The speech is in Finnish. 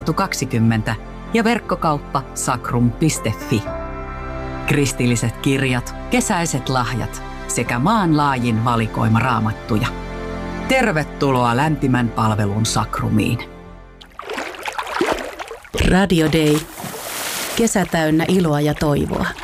20 ja verkkokauppa sakrum.fi. Kristilliset kirjat, kesäiset lahjat sekä maanlaajin valikoima raamattuja. Tervetuloa lämpimän palvelun Sakrumiin. Radio Day. Kesä täynnä iloa ja toivoa.